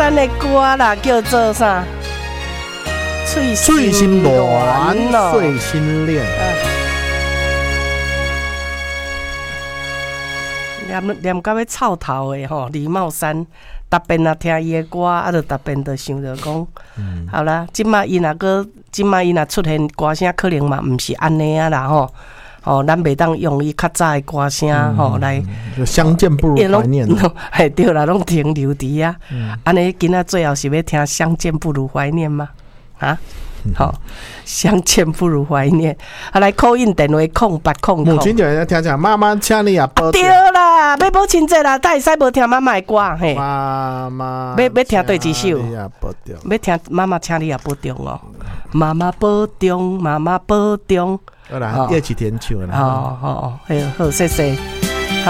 山的歌啦，叫做啥？ 脆心软，碎心恋。 念到要臭头的吼，李茂山，逐遍啊听伊的歌，啊，就逐遍就想着讲，好啦，即摆伊若出现歌声，可能嘛毋是安尼啊啦吼。哦，咱袂当用伊较早的歌声吼来， 相见不如怀念。 嘿，对啦，拢停留伫啊。安尼今仔最后是要听相见不如怀念吗？啊？好，相见不如怀念。啊，来call in电话0800。 母亲节要听妈妈请你啊， 对啦，要母亲节啦，才会使无听妈妈的歌嘿。 妈妈， 要听对一首？要听妈妈请你也保重哦。妈妈保重，妈妈保重。 好啦，一起填唱啦。 好，好，谢谢。